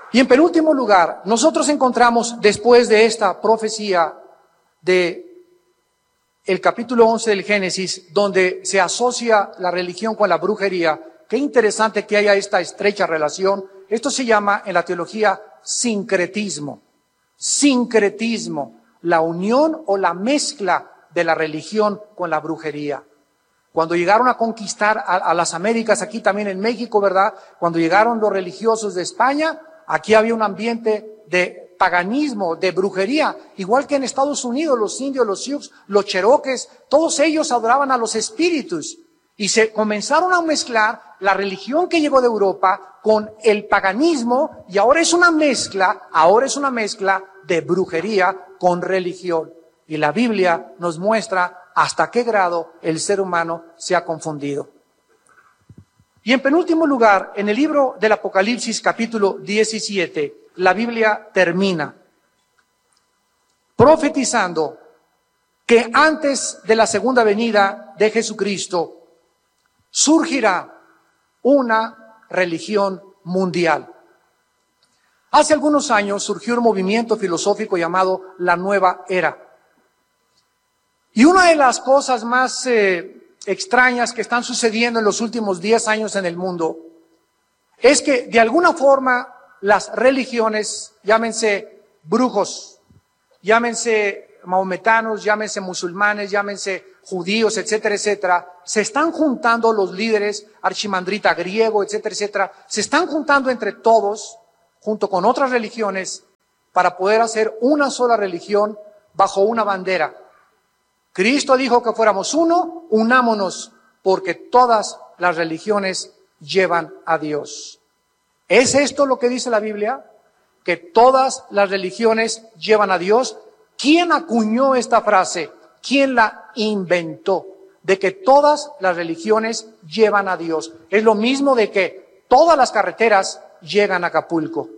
Y en penúltimo lugar, nosotros encontramos después de esta profecía de el capítulo 11 del Génesis, donde se asocia la religión con la brujería. Qué interesante que haya esta estrecha relación. Esto se llama en la teología sincretismo. Sincretismo, la unión o la mezcla de la religión con la brujería. Cuando llegaron a conquistar a las Américas, aquí también en México, ¿verdad? Cuando llegaron los religiosos de España, aquí había un ambiente de paganismo, de brujería, igual que en Estados Unidos, los indios, los sioux, los cherokees, todos ellos adoraban a los espíritus y se comenzaron a mezclar la religión que llegó de Europa con el paganismo y ahora es una mezcla de brujería con religión. Y la Biblia nos muestra hasta qué grado el ser humano se ha confundido. Y en penúltimo lugar, en el libro del Apocalipsis capítulo 17, la Biblia termina profetizando que antes de la segunda venida de Jesucristo surgirá una religión mundial. Hace algunos años surgió un movimiento filosófico llamado la Nueva Era. Y una de las cosas más extrañas que están sucediendo en los últimos 10 años en el mundo es que de alguna forma las religiones, llámense brujos, llámense maometanos, llámense musulmanes, llámense judíos, etcétera, etcétera, se están juntando los líderes, archimandrita griego, etcétera, etcétera, se están juntando entre todos, junto con otras religiones, para poder hacer una sola religión bajo una bandera. Cristo dijo que fuéramos uno, unámonos, porque todas las religiones llevan a Dios. ¿Es esto lo que dice la Biblia? Que todas las religiones llevan a Dios. ¿Quién acuñó esta frase? ¿Quién la inventó? De que todas las religiones llevan a Dios. Es lo mismo de que todas las carreteras llegan a Acapulco.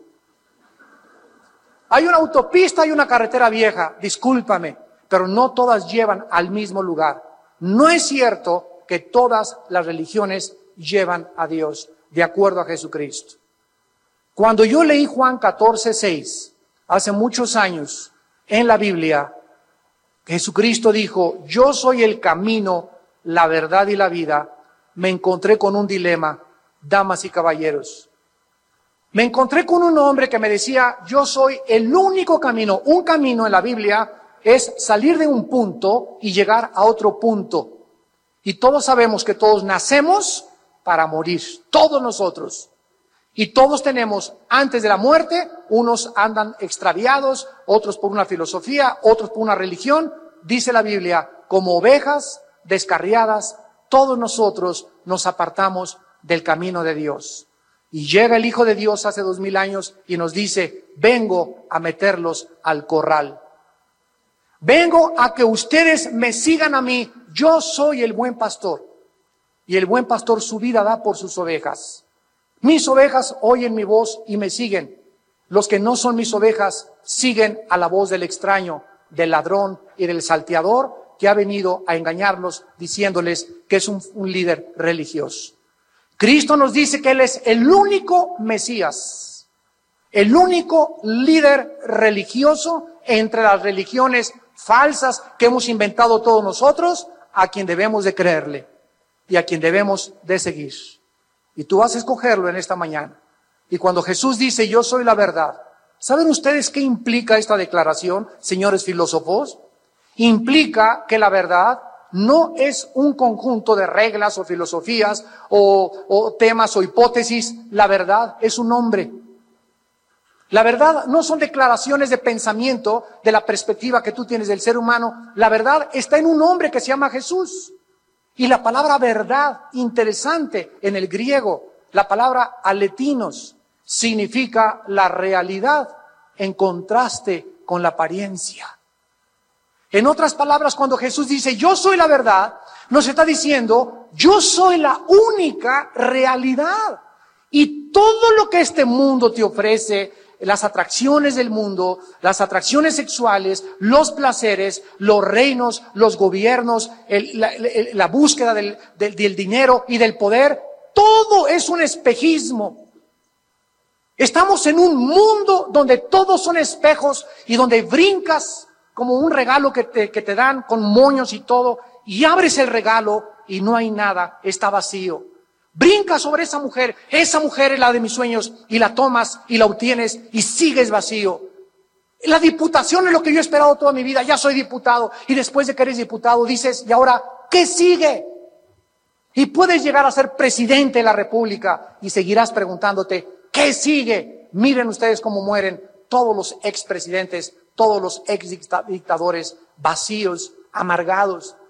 Hay una autopista y una carretera vieja, discúlpame, pero no todas llevan al mismo lugar. No es cierto que todas las religiones llevan a Dios, de acuerdo a Jesucristo. Cuando yo leí Juan 14:6, hace muchos años, en la Biblia, Jesucristo dijo, yo soy el camino, la verdad y la vida, me encontré con un dilema, damas y caballeros. Me encontré con un hombre que me decía, yo soy el único camino. Un camino en la Biblia es salir de un punto y llegar a otro punto. Y todos sabemos que todos nacemos para morir, todos nosotros. Y todos tenemos, antes de la muerte, unos andan extraviados, otros por una filosofía, otros por una religión. Dice la Biblia, como ovejas descarriadas, todos nosotros nos apartamos del camino de Dios. Y llega el Hijo de Dios hace 2000 años y nos dice, vengo a meterlos al corral. Vengo a que ustedes me sigan a mí. Yo soy el buen pastor. Y el buen pastor su vida da por sus ovejas. Mis ovejas oyen mi voz y me siguen. Los que no son mis ovejas siguen a la voz del extraño, del ladrón y del salteador que ha venido a engañarlos diciéndoles que es un líder religioso. Cristo nos dice que Él es el único Mesías, el único líder religioso entre las religiones falsas que hemos inventado todos nosotros, a quien debemos de creerle y a quien debemos de seguir. Y tú vas a escogerlo en esta mañana. Y cuando Jesús dice, yo soy la verdad, ¿saben ustedes qué implica esta declaración, señores filósofos? Implica que la verdad no es un conjunto de reglas o filosofías o temas o hipótesis. La verdad es un hombre. La verdad no son declaraciones de pensamiento de la perspectiva que tú tienes del ser humano. La verdad está en un hombre que se llama Jesús. Y la palabra verdad, interesante en el griego, la palabra aletinos, significa la realidad en contraste con la apariencia. En otras palabras, cuando Jesús dice, yo soy la verdad, nos está diciendo, yo soy la única realidad. Y todo lo que este mundo te ofrece, las atracciones del mundo, las atracciones sexuales, los placeres, los reinos, los gobiernos, la búsqueda del dinero y del poder, todo es un espejismo. Estamos en un mundo donde todos son espejos y donde brincas como un regalo que te dan con moños y todo, y abres el regalo y no hay nada, está vacío. Brincas sobre esa mujer es la de mis sueños, y la tomas y la obtienes y sigues vacío. La diputación es lo que yo he esperado toda mi vida, ya soy diputado, y después de que eres diputado dices, ¿y ahora qué sigue? Y puedes llegar a ser presidente de la República y seguirás preguntándote, ¿qué sigue? Miren ustedes cómo mueren todos los expresidentes, todos los exdictadores vacíos, amargados.